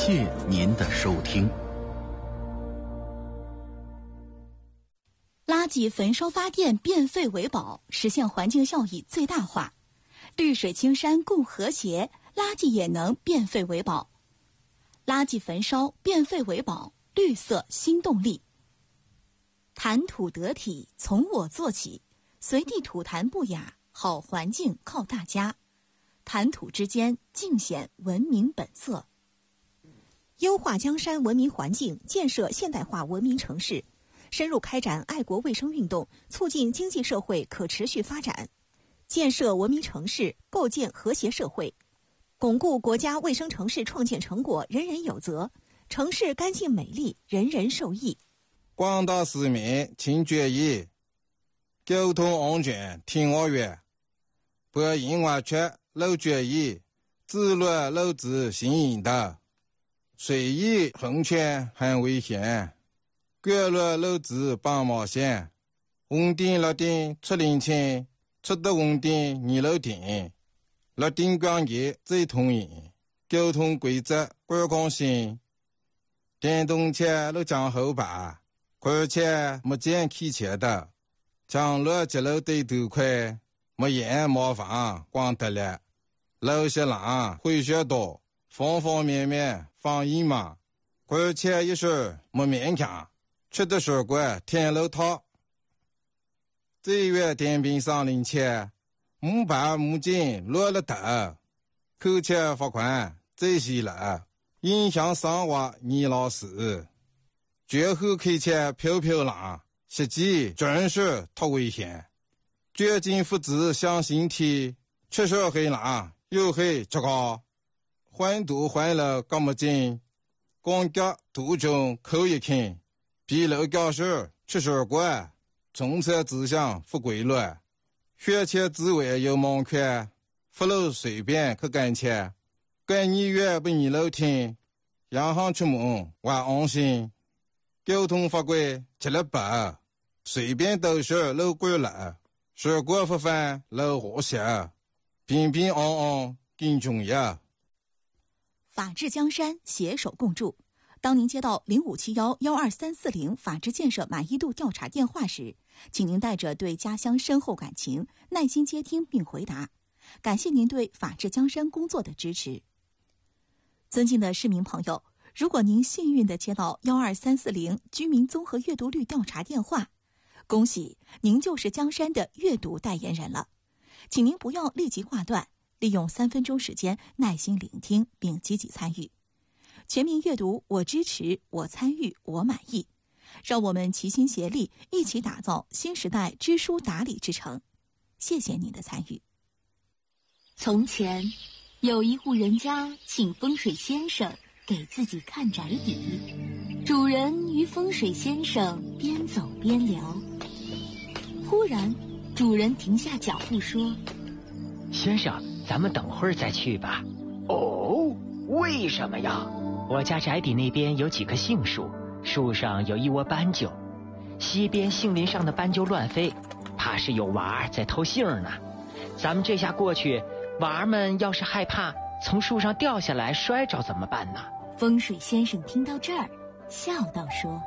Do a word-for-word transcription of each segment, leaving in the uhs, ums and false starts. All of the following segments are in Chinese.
谢您的收听。 垃圾焚烧发电，变废为宝，实现环境效益最大化。绿水青山共和谐，垃圾也能变废为宝。垃圾焚烧，变废为宝，绿色新动力。谈吐得体，从我做起，随地吐痰不雅，好环境靠大家。谈吐之间，尽显文明本色。 优化江山文明环境，建设现代化文明城市，深入开展爱国卫生运动，促进经济社会可持续发展，建设文明城市，构建和谐社会，巩固国家卫生城市创建成果人人有责，城市干净美丽，人人受益。 广大市民请注意，交通安全听我话，不因为缺漏注意，自律漏子行引导，随意横穿很危险，过路漏子帮冒险，红灯绿灯出领情，出得红灯你漏停，绿灯光节最通行，交通规则观光性，电动车都讲后排，而且没见开车的，将路接路对头快，没眼麻烦光得了，路些浪会学多，方方面面防疫嘛，而且一时没勉强，吃的水果天路套，这月电瓶上领钱，木板木筋落了头，扣钱罚款这些了，影响生活你老师。绝后开车飘飘浪，实际真是太危险。绝境复制向心体，吃水黑浪又黑这个，环堵环了干么劲，光脚途中口一看，比楼教室吃水果，从车指向不规律，学前之外有盲看，不路随便去干切，干你越不你楼听，洋行出门我安心。交通法规吃了饱，随便都是路过了，水果不犯路和谐，平平安安更重要。 法治江山，携手共筑。当您接到零五七幺幺二三四零法治建设满意度调查电话时，请您带着对家乡深厚感情，耐心接听并回答。感谢您对法治江山工作的支持。尊敬的市民朋友，如果您幸运地接到幺二三四零居民综合阅读率调查电话，恭喜您就是江山的阅读代言人了。请您不要立即挂断，利用三分钟时间耐心聆听并积极参与。全民阅读，我支持，我参与，我满意。让我们齐心协力，一起打造新时代知书达理之城。谢谢您的参与。 从前有一户人家请风水先生给自己看宅邸，主人与风水先生边走边聊。忽然主人停下脚步说： 先生，咱们等会儿再去吧。 哦，为什么呀？ 我家宅邸那边有几棵杏树，树上有一窝斑鸠，西边杏林上的斑鸠乱飞，怕是有娃儿在偷杏呢。咱们这下过去，娃儿们要是害怕从树上掉下来摔着怎么办呢？ 风水先生听到这儿笑道说：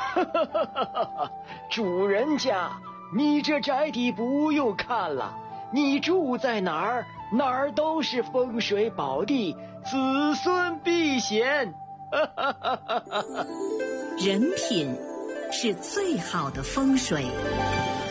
主人家，你这宅邸不用看了，你住在哪儿哪儿都是风水宝地，子孙必贤。 人品是最好的风水。